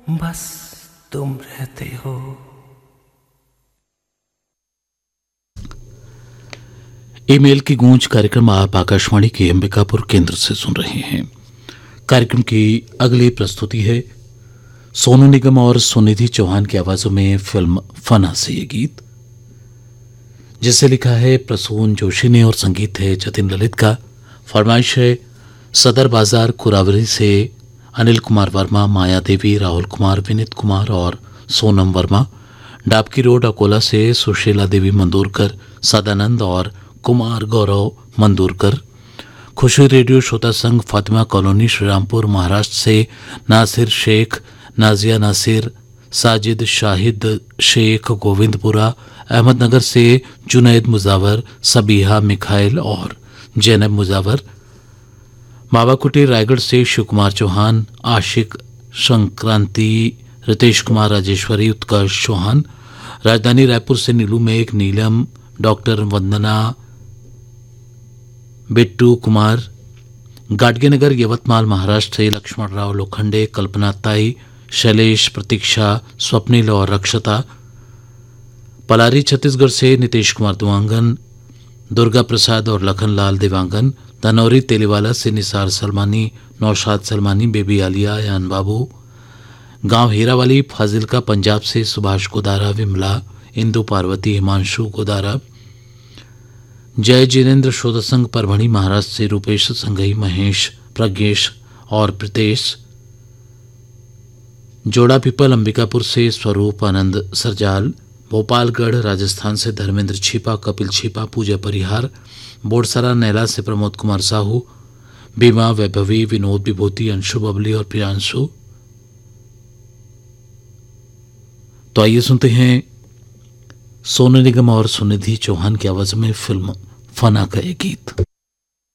बस तुम रहते हो। ईमेल की गूंज कार्यक्रम आप आकाशवाणी के अंबिकापुर केंद्र से सुन रहे हैं। कार्यक्रम की अगली प्रस्तुति है सोनू निगम और सुनिधि चौहान की आवाजों में फिल्म फना से ये गीत, जिसे लिखा है प्रसून जोशी ने और संगीत है जतिन ललित का। फरमाइश है सदर बाजार कुरावरी से अनिल कुमार वर्मा, माया देवी, राहुल कुमार, विनीत कुमार और सोनम वर्मा। डाबकी रोड अकोला से सुशीला देवी मंदूरकर, सदानंद और कुमार गौरव मंदूरकर। खुशी रेडियो श्रोता संघ फातिमा कॉलोनी श्रीरामपुर महाराष्ट्र से नासिर शेख, नाजिया नासिर, साजिद शाहिद शेख गोविंदपुरा। अहमदनगर से जुनैद मुजावर, सबीहा मिखाइल और जैनब मुजावर। मावाकुटी रायगढ़ से शिव कुमार चौहान, आशिक संक्रांति, रितेश कुमार, राजेश्वरी, उत्कर्ष चौहान। राजधानी रायपुर से नीलू मेघ, नीलम, डॉक्टर वंदना, बिट्टू कुमार। गाडगेनगर यवतमाल महाराष्ट्र से लक्ष्मण राव लोखंडे, कल्पना ताई, शैलेश, प्रतीक्षा, स्वप्निल और रक्षता। पलारी छत्तीसगढ़ से नितेश कुमार दुआंगन, दुर्गा प्रसाद और लखनलाल देवांगन। तनौरी तेलीवाला से निसार सलमानी, नौशाद सलमानी, बेबी आलिया, यान बाबू। गांव हीरावाली फाजिलका पंजाब से सुभाष गोदारा, विमला, इंदु पार्वती, हिमांशु गोदारा। जय जिनेन्द्र श्रोता संघ परभणी महाराष्ट्र से रूपेश संघई, महेश, प्रज्ञेश और प्रीतेश। जोड़ा पीपल अंबिकापुर से स्वरूप आनंद सरजाल। भोपालगढ़ राजस्थान से धर्मेंद्र छिपा, कपिल छिपा, पूजा परिहार। बोडसरा नैला से प्रमोद कुमार साहू, बीमा, वैभवी, विनोद विभूति, अंशु बबली और प्रियांशु। तो आइए सुनते हैं सोनू निगम और सुनिधि चौहान की आवाज में फिल्म फना का ये गीत।